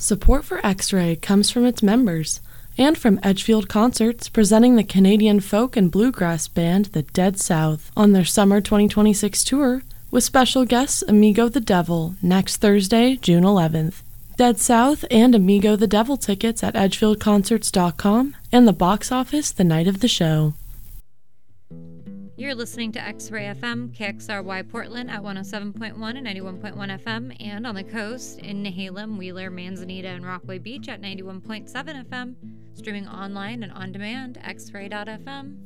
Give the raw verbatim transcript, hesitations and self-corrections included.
Support for X-Ray comes from its members and from Edgefield Concerts presenting the Canadian folk and bluegrass band The Dead South on their summer twenty twenty-six tour with special guests Amigo the Devil next Thursday, June eleventh. Dead South and Amigo the Devil tickets at edgefield concerts dot com and the box office the night of the show. You're listening to X-Ray F M, K X R Y Portland at one oh seven point one and ninety-one point one F M, and on the coast in Nehalem, Wheeler, Manzanita, and Rockaway Beach at ninety-one point seven F M, streaming online and on demand, x ray dot f m.